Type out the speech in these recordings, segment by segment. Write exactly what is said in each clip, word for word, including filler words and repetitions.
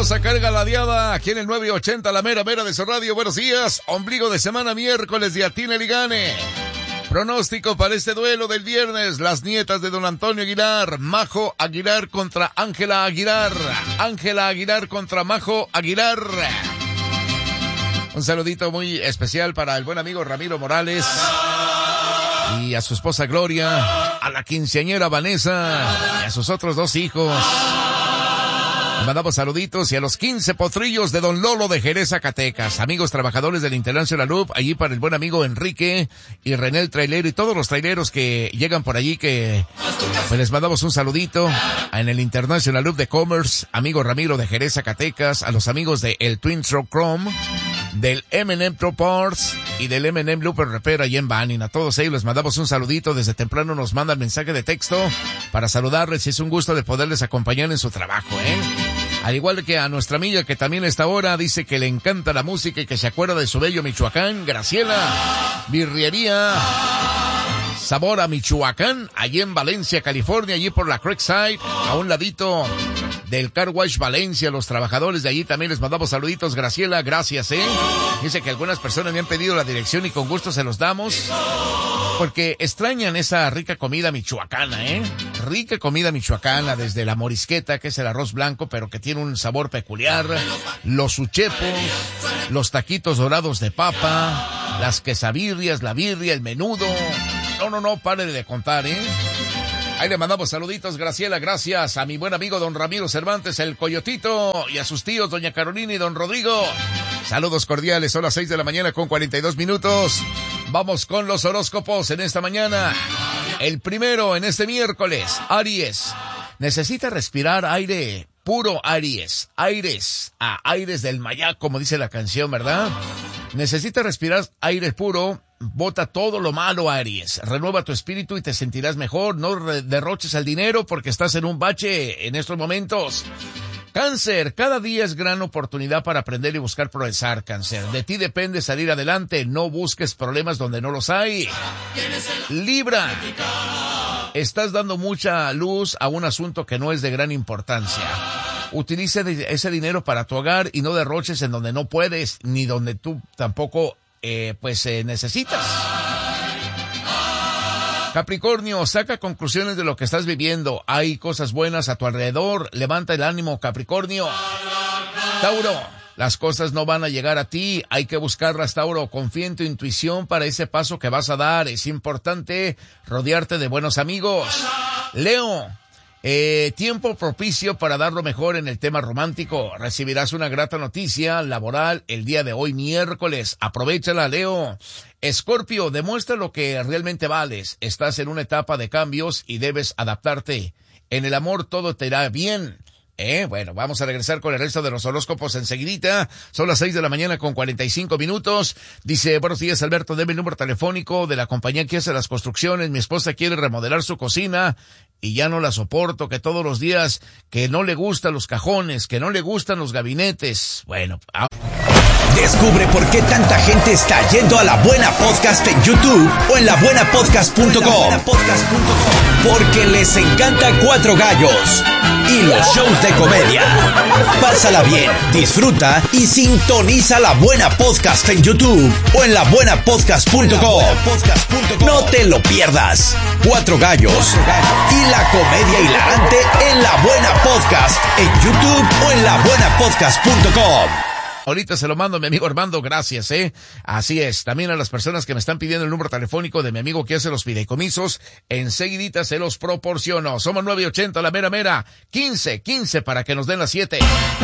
Vamos a cargar la diada aquí en el nueve ochenta, la mera mera de su radio. Buenos días, ombligo de semana, miércoles de Atine Ligane. Pronóstico para este duelo del viernes, las nietas de don Antonio Aguilar, Majo Aguilar contra Ángela Aguilar, Ángela Aguilar contra Majo Aguilar. Un saludito muy especial para el buen amigo Ramiro Morales y a su esposa Gloria, a la quinceañera Vanessa y a sus otros dos hijos. Le mandamos saluditos y a los quince potrillos de Don Lolo de Jerez, Zacatecas. Amigos trabajadores del International Loop, allí para el buen amigo Enrique y René el trailero y todos los traileros que llegan por allí, que pues les mandamos un saludito. En el International Loop de Commerce, amigo Ramiro de Jerez, Zacatecas, a los amigos de el Twin Truck Chrome, del M and M Pro Parts y del M and M Looper Repair allí en Banning. A todos ellos les mandamos un saludito. Desde temprano nos mandan mensaje de texto para saludarles y es un gusto de poderles acompañar en su trabajo, ¿eh? Al igual que a nuestra amiga que también está ahora, dice que le encanta la música y que se acuerda de su bello Michoacán, Graciela, birriería Sabor a Michoacán, allí en Valencia, California, allí por la Creekside, a un ladito del Car Wash Valencia. Los trabajadores de allí también les mandamos saluditos. Graciela, gracias, eh. Dice que algunas personas me han pedido la dirección y con gusto se los damos, porque extrañan esa rica comida michoacana, eh. Rica comida michoacana, desde la morisqueta, que es el arroz blanco, pero que tiene un sabor peculiar, los uchepos, los taquitos dorados de papa, las quesabirrias, la birria, el menudo. No, no, no, pare de contar, eh. Ahí le mandamos saluditos, Graciela, gracias a mi buen amigo don Ramiro Cervantes, el Coyotito, y a sus tíos, doña Carolina y don Rodrigo. Saludos cordiales, son las seis de la mañana con cuarenta y dos minutos. Vamos con los horóscopos en esta mañana. El primero en este miércoles, Aries. Necesita respirar aire puro, Aries. Aires, a aires del Mayá, como dice la canción, ¿verdad? Necesita respirar aire puro. Bota todo lo malo, Aries. Renueva tu espíritu y te sentirás mejor. No derroches el dinero porque estás en un bache en estos momentos. Cáncer, cada día es gran oportunidad para aprender y buscar progresar, Cáncer. De ti depende salir adelante. No busques problemas donde no los hay. Libra, estás dando mucha luz a un asunto que no es de gran importancia. Utilice ese dinero para tu hogar y no derroches en donde no puedes, ni donde tú tampoco Eh, pues eh, necesitas. Capricornio, saca conclusiones de lo que estás viviendo. Hay cosas buenas a tu alrededor. Levanta el ánimo, Capricornio. Tauro, las cosas no van a llegar a ti. Hay que buscarlas, Tauro. Confía en tu intuición para ese paso que vas a dar. Es importante rodearte de buenos amigos. Leo, Eh, tiempo propicio para dar lo mejor en el tema romántico. Recibirás una grata noticia laboral el día de hoy, miércoles. Aprovéchala, Leo. Escorpio, demuestra lo que realmente vales. Estás en una etapa de cambios y debes adaptarte. En el amor todo te irá bien. Eh, bueno, vamos a regresar con el resto de los horóscopos enseguidita. Son las seis de la mañana con cuarenta y cinco minutos. Dice, buenos días, Alberto, deme el número telefónico de la compañía que hace las construcciones. Mi esposa quiere remodelar su cocina y ya no la soporto, que todos los días, que no le gustan los cajones, que no le gustan los gabinetes. Bueno, ah. Descubre por qué tanta gente está yendo a La Buena Podcast en YouTube o en la buena podcast punto com. Porque les encanta Cuatro Gallos y los shows de comedia. Pásala bien, disfruta y sintoniza La Buena Podcast en YouTube o en la buena podcast punto com. No te lo pierdas. Cuatro Gallos y la comedia hilarante en La Buena Podcast en YouTube o en la buena podcast punto com. Ahorita se lo mando a mi amigo Armando, gracias, eh. Así es, también a las personas que me están pidiendo el número telefónico de mi amigo que hace los fideicomisos, enseguidita se los proporciono. Somos nueve ochenta, la mera mera, quince, quince para que nos den las siete.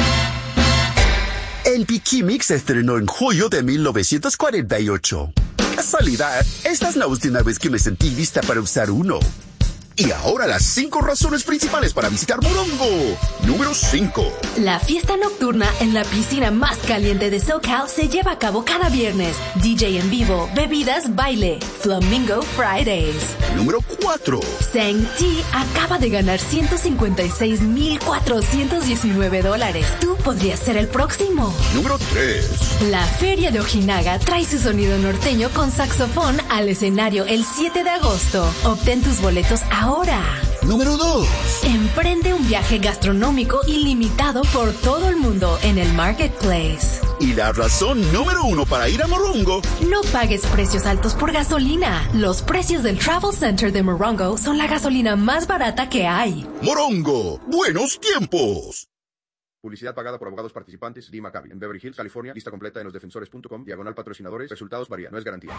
El Pikimix se estrenó en julio de mil novecientos cuarenta y ocho. Casualidad, esta es la última vez que me sentí lista para usar uno. Y ahora las cinco razones principales para visitar Morongo. Número cinco. La fiesta nocturna en la piscina más caliente de SoCal se lleva a cabo cada viernes. D J en vivo, bebidas, baile. Flamingo Fridays. Número cuatro. Sang T acaba de ganar ciento cincuenta y seis mil cuatrocientos diecinueve dólares. Tú podrías ser el próximo. Número tres. La Feria de Ojinaga trae su sonido norteño con saxofón al escenario el siete de agosto. Obtén tus boletos ahora. número dos. Emprende un viaje gastronómico ilimitado por todo el mundo en el Marketplace. Y la razón número uno para ir a Morongo. No pagues precios altos por gasolina. Los precios del Travel Center de Morongo son la gasolina más barata que hay. Morongo, buenos tiempos. Publicidad pagada por abogados participantes. D. Maccabi. En Beverly Hills, California. Lista completa en los defensores punto com. Diagonal patrocinadores. Resultados varían. No es garantía.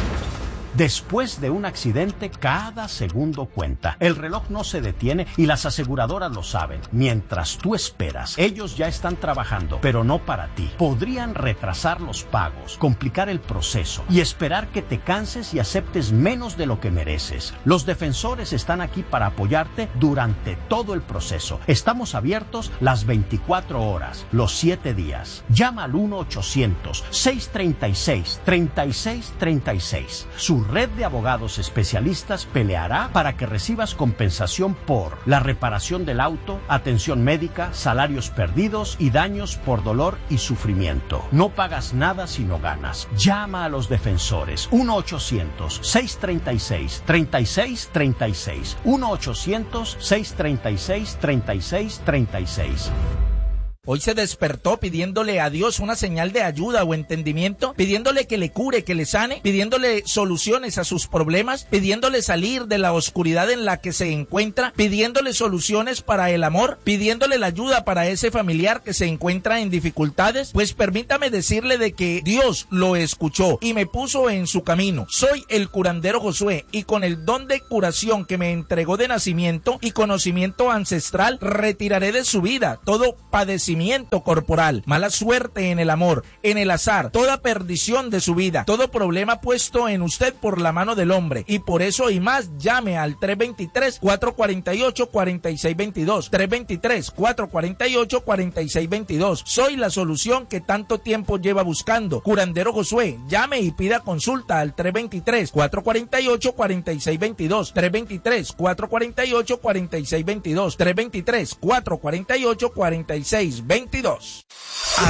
Después de un accidente, cada segundo cuenta. El reloj no se detiene y las aseguradoras lo saben. Mientras tú esperas, ellos ya están trabajando, pero no para ti. Podrían retrasar los pagos, complicar el proceso y esperar que te canses y aceptes menos de lo que mereces. Los defensores están aquí para apoyarte durante todo el proceso. Estamos abiertos las veinticuatro horas, los siete días. Llama al uno ochocientos, seiscientos treinta y seis, treinta y seis treinta y seis. Su red de abogados especialistas peleará para que recibas compensación por la reparación del auto, atención médica, salarios perdidos y daños por dolor y sufrimiento. No pagas nada si no ganas. Llama a los defensores. uno ochocientos, seiscientos treinta y seis, treinta y seis treinta y seis. uno ochocientos, seiscientos treinta y seis, treinta y seis treinta y seis. Hoy se despertó pidiéndole a Dios una señal de ayuda o entendimiento, pidiéndole que le cure, que le sane, pidiéndole soluciones a sus problemas, pidiéndole salir de la oscuridad en la que se encuentra, pidiéndole soluciones para el amor, pidiéndole la ayuda para ese familiar que se encuentra en dificultades. Pues permítame decirle de que Dios lo escuchó y me puso en su camino. Soy el curandero Josué y con el don de curación que me entregó de nacimiento y conocimiento ancestral, retiraré de su vida todo padecimiento corporal, mala suerte en el amor, en el azar, toda perdición de su vida, todo problema puesto en usted por la mano del hombre. Y por eso y más, llame al tres veintitrés, cuatrocientos cuarenta y ocho, cuarenta y seis veintidós, tres veintitrés, cuatrocientos cuarenta y ocho, cuarenta y seis veintidós. Soy la solución que tanto tiempo lleva buscando. Curandero Josué, llame y pida consulta al tres veintitrés, cuatrocientos cuarenta y ocho, cuarenta y seis veintidós, tres veintitrés, cuatrocientos cuarenta y ocho, cuarenta y seis veintidós, tres veintitrés, cuatrocientos cuarenta y ocho, cuarenta y seis veintidós.